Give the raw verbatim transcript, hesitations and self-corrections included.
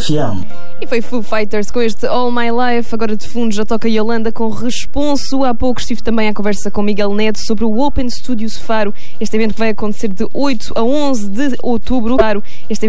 F M. E foi Foo Fighters com este All My Life. Agora de fundo já toca Yolanda com Responso. Há pouco estive também à conversa com Miguel Neto sobre o Open Studios Faro, este evento que vai acontecer de oito a onze de outubro. Este evento